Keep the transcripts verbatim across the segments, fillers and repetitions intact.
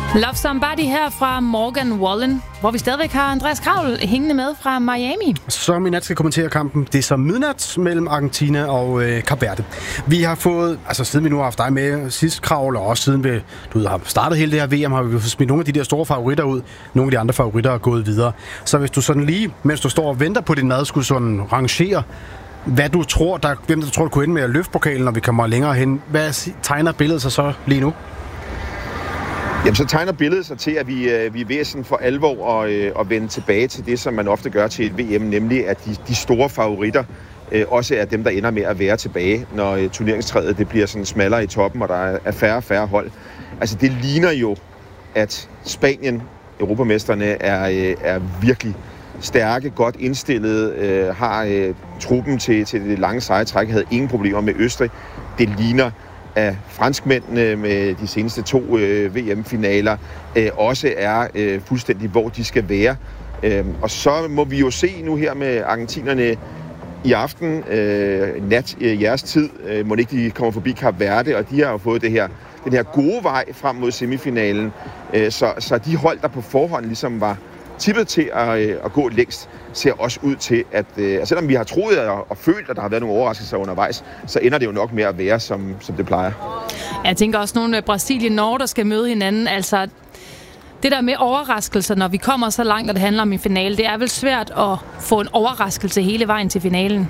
Love Somebody her fra Morgan Wallen, hvor vi stadigvæk har Andreas Kraul hængende med fra Miami. Som i nat skal kommentere kampen. Det er så midnat mellem Argentina og øh, Kap Verde. Vi har fået, altså siden vi nu har haft dig med sidst, Kraul, og også siden vi du ved, har startet hele det her V M, har vi smidt nogle af de der store favoritter ud. Nogle af de andre favoritter er gået videre. Så hvis du sådan lige, mens du står og venter på din mad, skulle sådan rangere, hvad du tror, der, hvem du tror, du kunne ende med at løfte pokalen, når vi kommer længere hen. Hvad tegner billedet sig så lige nu? Jamen, så tegner billedet sig til, at vi, øh, vi er ved sådan for alvor at, øh, at vende tilbage til det, som man ofte gør til et V M, nemlig at de, de store favoritter øh, også er dem, der ender med at være tilbage, når øh, turneringstræet det bliver sådan smallere i toppen, og der er, er færre og færre hold. Altså, det ligner jo, at Spanien, europamesterne, er, øh, er virkelig stærke, godt indstillede, øh, har øh, truppen til, til det lange seje træk, havde ingen problemer med Østrig. Det ligner af franskmændene med de seneste to øh, V M-finaler øh, også er øh, fuldstændig, hvor de skal være. Øh, og så må vi jo se nu her med argentinerne i aften, øh, nat øh, jeres tid, øh, må ikke de kommer forbi Kap Verde, og de har jo fået det her, den her gode vej frem mod semifinalen. Øh, så, så de hold, der på forhånd ligesom var tippet til at, at gå længst, ser også ud til, at, at selvom vi har troet og, og følt, at der har været nogle overraskelser undervejs, så ender det jo nok med at være, som, som det plejer. Jeg tænker også nogle Brasilien-Norge, der skal møde hinanden. Altså, det der med overraskelser, når vi kommer så langt, og det handler om en finale, det er vel svært at få en overraskelse hele vejen til finalen?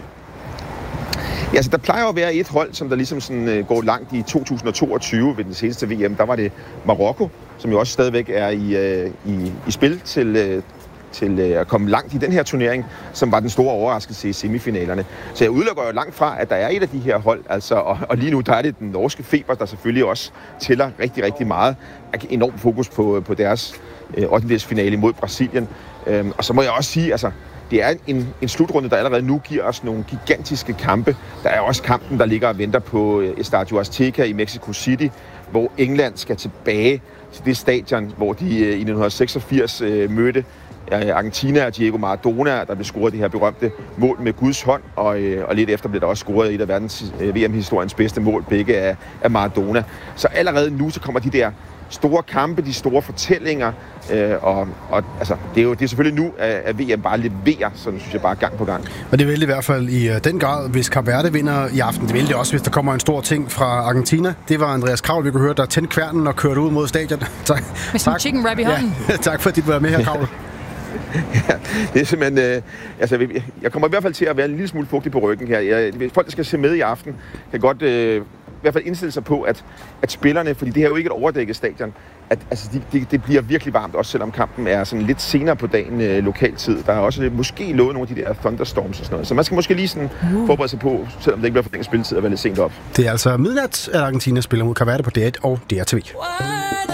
Ja, så der plejer at være et hold, som der ligesom sådan, går langt i to tusind toogtyve ved den seneste V M. Der var det Marokko, som jo også stadigvæk er i, i, i spil til, til at komme langt i den her turnering, som var den store overraskelse i semifinalerne. Så jeg udelukker jo langt fra, at der er et af de her hold, altså, og, og lige nu der er det den norske feber, der selvfølgelig også tæller rigtig, rigtig meget. Enormt fokus på, på deres øh, ottendedelsfinale mod Brasilien. Øhm, og så må jeg også sige, altså, det er en, en slutrunde, der allerede nu giver os nogle gigantiske kampe. Der er også kampen, der ligger og venter på Estadio Azteca i Mexico City, hvor England skal tilbage til det stadion, hvor de i nitten seksogfirs øh, mødte Argentina og Diego Maradona, der blev scoret det her berømte mål med Guds hånd, og, øh, og lidt efter blev der også scoret et af verdens øh, V M-historiens bedste mål, begge af, af Maradona. Så allerede nu så kommer de der store kampe, de store fortællinger, øh, og, og altså, det er jo det er selvfølgelig nu, at, at V M bare leverer, sådan synes jeg bare gang på gang. Og det vil det i hvert fald i uh, den grad, hvis Kap Verde vinder i aften. Det vil det også, hvis der kommer en stor ting fra Argentina. Det var Andreas Kraul, vi kunne høre, der tændte kværnen og kørte ud mod stadion. tak. Med sådan en chicken wrap i hånden. Ja, tak for, at du var med her, Kraul. Ja, det er simpelthen, øh, altså, jeg kommer i hvert fald til at være en lille smule fugtig på ryggen her. Jeg, folk, der skal se med i aften, kan godt øh, i hvert fald indstille sig på, at, at spillerne, fordi det her er jo ikke et overdækket stadion, at altså, de, det, det bliver virkelig varmt, også selvom kampen er sådan lidt senere på dagen øh, lokaltid. Der er også øh, måske lovet nogle af de der thunderstorms og sådan noget. Så man skal måske lige sådan uh. forberede sig på, selvom det ikke bliver for længe spilletid, at være lidt sent op. Det er altså midnat, at Argentina spiller mod Kap Verde på D et og D R T V.